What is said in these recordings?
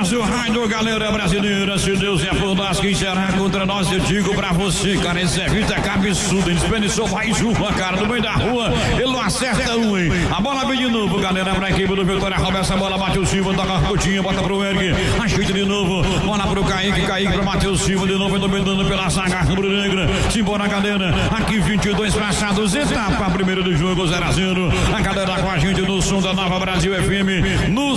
o raio, galera brasileira. Se Deus é por nós, quem será contra nós? Eu digo pra você, cara, esse Evito é cabeçudo. Ele desperdiçou mais uma, cara, no meio da rua. Ele não acerta um, hein? A bola vem de novo, galera, pra equipe do Vitória. Rouba essa bola, bate o Silva, toca a Coutinho, bota pro Eric. Ajeita de novo, bola pro Kaique pro Matheus Silva, de novo, dominando pela zaga rubro-negra. Simbora, galera. Aqui 22 passados, etapa primeira do jogo, 0-0. A galera com a gente no som da Nova Brasil FM, no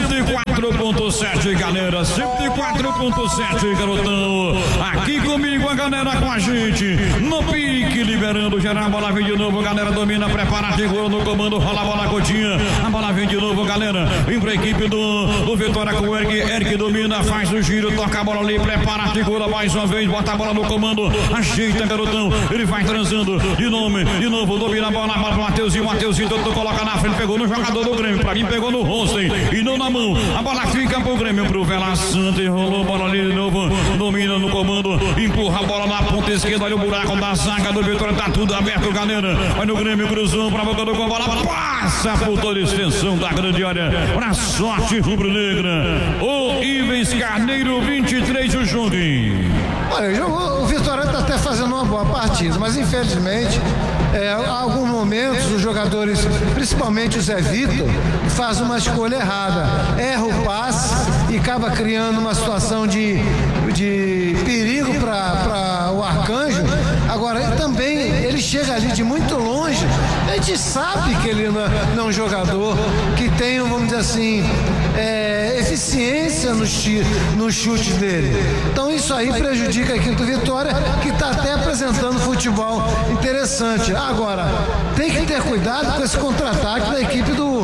104.7, galera. 104.7, garotão. Aqui comigo, a galera com a gente. No pique, liberando geral. A bola vem de novo, galera. Domina, prepara, chegou no comando. Rola a bola, Coutinho. A bola vem de novo, galera. Vem pra equipe do Vitória com o Eric. Eric domina, faz o giro, toca a bola ali, prepara, segura mais uma vez, bota a bola no comando, ajeita, garotão. Ele vai transando de novo, domina a bola pro Mateuzinho. Mateuzinho, todo coloca na frente, pegou no jogador do Grêmio. Pra mim, pegou no rosto, hein? E não na mão. A bola fica pro Grêmio, pro Vela Santa. Enrolou a bola ali de novo, domina no comando, empurra a bola na ponta esquerda. Olha o buraco da zaga do Vitória, tá tudo aberto, galera. Olha o Grêmio, cruzou pra boca do gol, a bola passa por toda a extensão da grande área. Pra sorte rubro-negra. O Ivens Carneiro, 23 o jogo. Olha, o Vitória está até fazendo uma boa partida, mas infelizmente, há alguns momentos os jogadores, principalmente o Zé Vitor, faz uma escolha errada, erra o passe e acaba criando uma situação de perigo para o Arcanjo. Agora, também ele chega ali de muito longe, a gente sabe que ele não é um jogador que tem, vamos dizer assim, eficiência no chute dele. Então isso aí prejudica a equipe do Vitória, que está até apresentando futebol interessante. Agora, tem que ter cuidado com esse contra-ataque da equipe do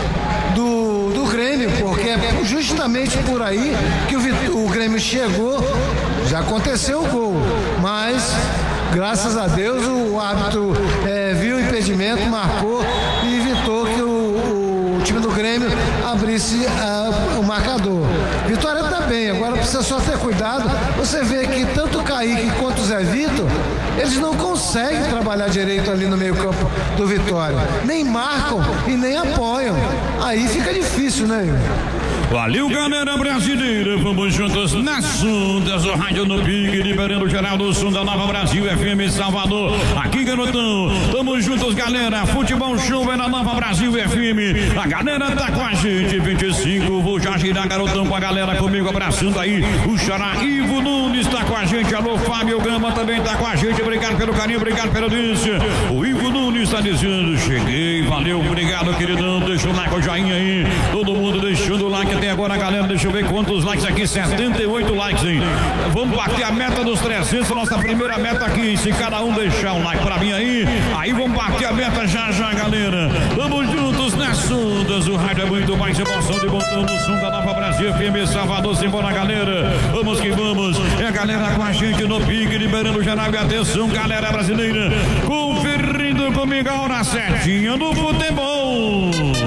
Grêmio, porque é justamente por aí que o Grêmio chegou, já aconteceu o gol, mas graças a Deus o árbitro viu o impedimento, marcou e evitou que o time do Grêmio abrisse o marcador. Vitória está bem, agora precisa só ter cuidado. Você vê que tanto o Kaique quanto o Zé Vitor, eles não conseguem trabalhar direito ali no meio campo do Vitória, nem marcam e nem apoiam, aí fica difícil, né? Valeu, galera brasileira, vamos juntos nas ondas, o rádio no pique, liberando geral do som da Nova Brasil FM Salvador. Aqui, garotão, tamo juntos, galera. Futebol show é na Nova Brasil FM. A galera tá com a gente, 25. Vou já girar, garotão, com a galera comigo, abraçando aí. O Xará Ivo Nunes tá com a gente. Alô, Fábio Gama também tá com a gente. Obrigado pelo carinho, obrigado pela audiência. O Ivo Nunes tá dizendo: cheguei, valeu, obrigado, queridão. Deixa o like, o joinha aí. Todo mundo deixando o like até agora, galera. Deixa eu ver quantos likes aqui. 78 likes, hein? Vamos bater a meta dos 300, nossa primeira meta aqui. Se cada um deixar um like pra mim aí vamos bater a meta já, galera. Vamos juntos nas ondas. O rádio é muito mais emoção de botão no som da Nova Brasil FM Salvador. Simbora, galera. Vamos que vamos. É a galera com a gente no pique, liberando geral. E atenção, galera brasileira. Conferindo comigo a hora certinha do futebol.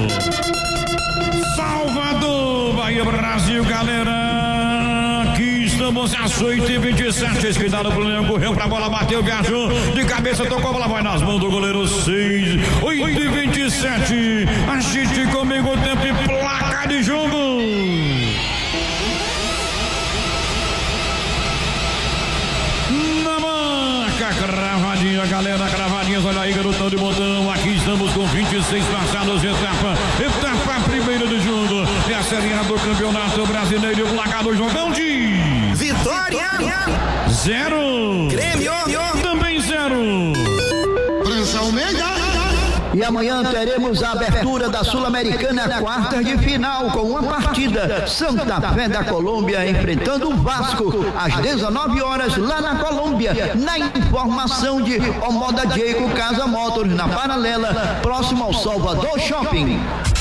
Salvador, Bahia, Brasil, galera. Aqui estamos às 8h27. Esquidado pro Leão, correu pra bola, bateu, viajou. De cabeça, tocou a bola, vai nas mãos do goleiro 6. 8h27. A gente comigo, o tempo e placa de jogo. Na marca, cravadinha, galera, cravadinhas. Olha aí, garotão de botão. Aqui estamos com 26 passados, etapa primeira do jogo. É a Série A do Campeonato Brasileiro. O placar do jogão de Vitória 0, Grêmio também 0. França Almeida. E amanhã teremos a abertura da Sul-Americana, quartas de final, com uma partida. Santa Fé da Colômbia enfrentando o Vasco às 19 horas lá na Colômbia. Na informação de Omoda Jeico Casa Motors, na Paralela, próximo ao Salvador Shopping.